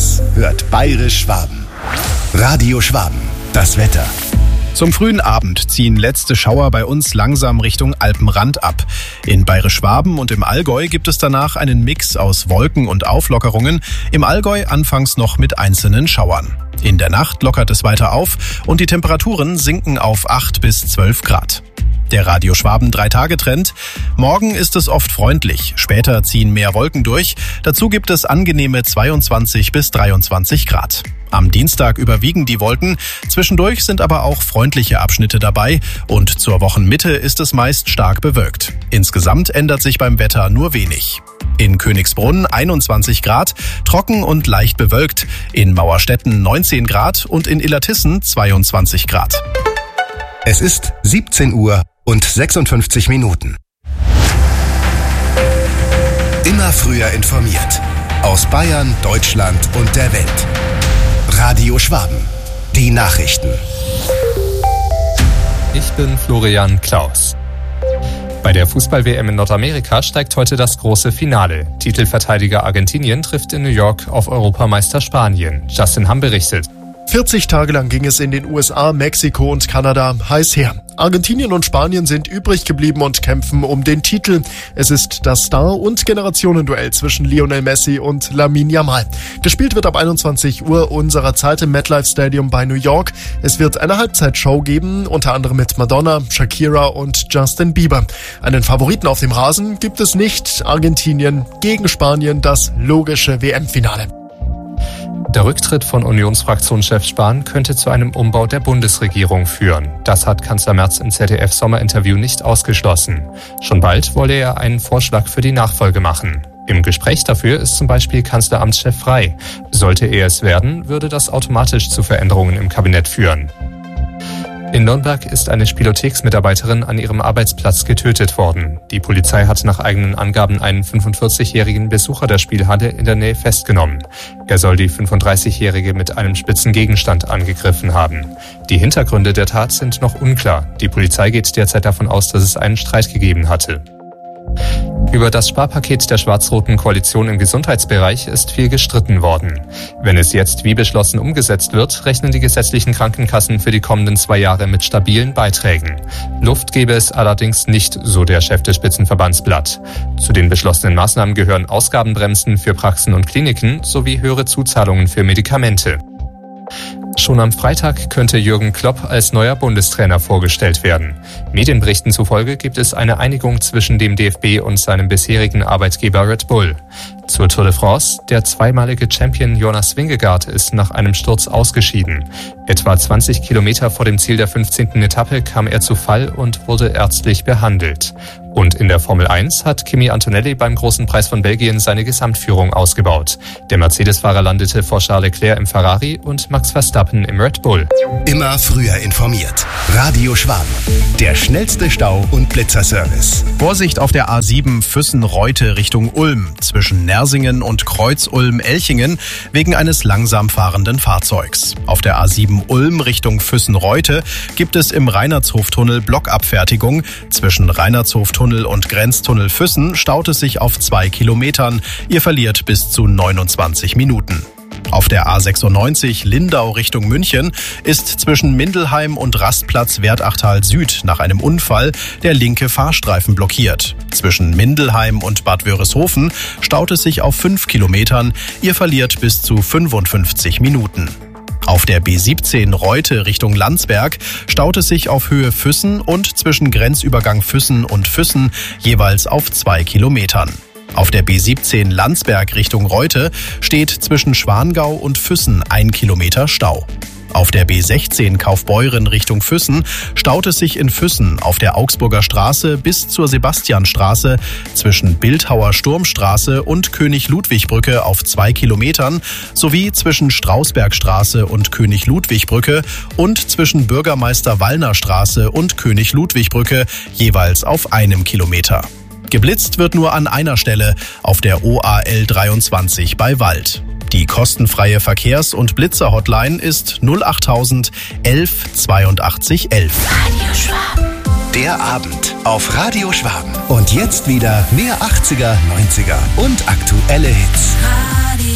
Das hört Bayerisch Schwaben. Radio Schwaben, das Wetter. Zum frühen Abend ziehen letzte Schauer bei uns langsam Richtung Alpenrand ab. In Bayerisch Schwaben und im Allgäu gibt es danach einen Mix aus Wolken und Auflockerungen. Im Allgäu anfangs noch mit einzelnen Schauern. In der Nacht lockert es weiter auf und die Temperaturen sinken auf 8 bis 12 Grad. Der Radio Schwaben 3-Tage-Trend. Morgen ist es oft freundlich, später ziehen mehr Wolken durch. Dazu gibt es angenehme 22 bis 23 Grad. Am Dienstag überwiegen die Wolken, zwischendurch sind aber auch freundliche Abschnitte dabei und zur Wochenmitte ist es meist stark bewölkt. Insgesamt ändert sich beim Wetter nur wenig. In Königsbrunn 21 Grad, trocken und leicht bewölkt, in Mauerstetten 19 Grad und in Illertissen 22 Grad. Es ist 17 Uhr und 56 Minuten. Immer früher informiert. Aus Bayern, Deutschland und der Welt. Radio Schwaben. Die Nachrichten. Ich bin Florian Klaus. Bei der Fußball-WM in Nordamerika steigt heute das große Finale. Titelverteidiger Argentinien trifft in New York auf Europameister Spanien. Justin Hamm berichtet. 40 Tage lang ging es in den USA, Mexiko und Kanada heiß her. Argentinien und Spanien sind übrig geblieben und kämpfen um den Titel. Es ist das Star- und Generationenduell zwischen Lionel Messi und Lamine Yamal. Gespielt wird ab 21 Uhr unserer Zeit im MetLife Stadium bei New York. Es wird eine Halbzeitshow geben, unter anderem mit Madonna, Shakira und Justin Bieber. Einen Favoriten auf dem Rasen gibt es nicht. Argentinien gegen Spanien, das logische WM-Finale. Der Rücktritt von Unionsfraktionschef Spahn könnte zu einem Umbau der Bundesregierung führen. Das hat Kanzler Merz im ZDF-Sommerinterview nicht ausgeschlossen. Schon bald wolle er einen Vorschlag für die Nachfolge machen. Im Gespräch dafür ist zum Beispiel Kanzleramtschef Frey. Sollte er es werden, würde das automatisch zu Veränderungen im Kabinett führen. In Nürnberg ist eine Spielotheksmitarbeiterin an ihrem Arbeitsplatz getötet worden. Die Polizei hat nach eigenen Angaben einen 45-jährigen Besucher der Spielhalle in der Nähe festgenommen. Er soll die 35-jährige mit einem spitzen Gegenstand angegriffen haben. Die Hintergründe der Tat sind noch unklar. Die Polizei geht derzeit davon aus, dass es einen Streit gegeben hatte. Über das Sparpaket der schwarz-roten Koalition im Gesundheitsbereich ist viel gestritten worden. Wenn es jetzt wie beschlossen umgesetzt wird, rechnen die gesetzlichen Krankenkassen für die kommenden 2 Jahre mit stabilen Beiträgen. Luft gebe es allerdings nicht, so der Chef des Spitzenverbandsblatt. Zu den beschlossenen Maßnahmen gehören Ausgabenbremsen für Praxen und Kliniken sowie höhere Zuzahlungen für Medikamente. Schon am Freitag könnte Jürgen Klopp als neuer Bundestrainer vorgestellt werden. Medienberichten zufolge gibt es eine Einigung zwischen dem DFB und seinem bisherigen Arbeitgeber Red Bull. Zur Tour de France: Der zweimalige Champion Jonas Vingegaard ist nach einem Sturz ausgeschieden. Etwa 20 Kilometer vor dem Ziel der 15. Etappe kam er zu Fall und wurde ärztlich behandelt. Und in der Formel 1 hat Kimi Antonelli beim Großen Preis von Belgien seine Gesamtführung ausgebaut. Der Mercedes-Fahrer landete vor Charles Leclerc im Ferrari und Max Verstappen im Red Bull. Immer früher informiert. Radio Schwaben. Der schnellste Stau- und Blitzerservice. Vorsicht auf der A7 Füssen-Reute Richtung Ulm zwischen Nersingen und Kreuz-Ulm-Elchingen wegen eines langsam fahrenden Fahrzeugs. Auf der A7 Ulm Richtung Füssen-Reute gibt es im Reinhardtshoftunnel Blockabfertigung. Zwischen Reinhardtshoftunnel und Grenztunnel Füssen staut es sich auf 2 Kilometern. Ihr verliert bis zu 29 Minuten. Auf der A96 Lindau Richtung München ist zwischen Mindelheim und Rastplatz Wertachtal Süd nach einem Unfall der linke Fahrstreifen blockiert. Zwischen Mindelheim und Bad Wörishofen staut es sich auf 5 Kilometern. Ihr verliert bis zu 55 Minuten. Auf der B17 Reute Richtung Landsberg staut es sich auf Höhe Füssen und zwischen Grenzübergang Füssen und Füssen jeweils auf 2 Kilometern. Auf der B17 Landsberg Richtung Reute steht zwischen Schwangau und Füssen 1 Kilometer Stau. Auf der B16 Kaufbeuren Richtung Füssen staut es sich in Füssen auf der Augsburger Straße bis zur Sebastianstraße zwischen Bildhauer Sturmstraße und König-Ludwig-Brücke auf 2 Kilometern sowie zwischen Strausbergstraße und König-Ludwig-Brücke und zwischen Bürgermeister-Wallner-Straße und König-Ludwig-Brücke jeweils auf 1 Kilometer. Geblitzt wird nur an einer Stelle, auf der OAL 23 bei Wald. Die kostenfreie Verkehrs- und Blitzer-Hotline ist 08000 11 82 11. Radio Schwaben. Der Abend auf Radio Schwaben. Und jetzt wieder mehr 80er, 90er und aktuelle Hits. Radio